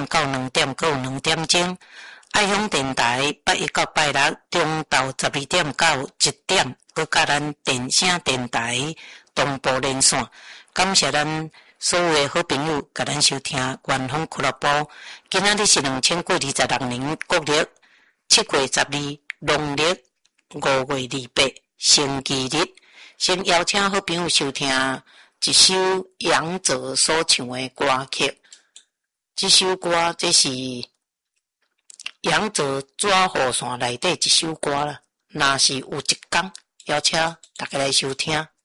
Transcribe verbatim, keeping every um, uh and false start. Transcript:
到两点，搁有两点钟。爱乡电台八一到八六中昼十二点到一点，搁甲咱电声电台同步连线。感谢咱所有的好朋友，甲咱收听元丰俱乐部。今仔日是两千过二十六年国历七月十二，农历五月二八，星期日。先邀请好朋友收听一首杨泽所唱的歌曲。这首歌这是杨泽纸雨伞内底一首歌啦，若是有一天，邀请大家来收听。